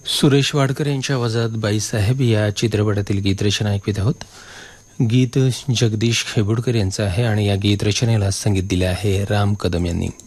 सुरेश वाडकर यांच्या आवाजात बाईसाहेब या चित्रपटातील गीतरचना ऐकवित आहोत. गीत जगदीश खेबुडकर यांचं आहे आणि या गीतरचनेला संगीत दिले आहे राम कदम यांनी.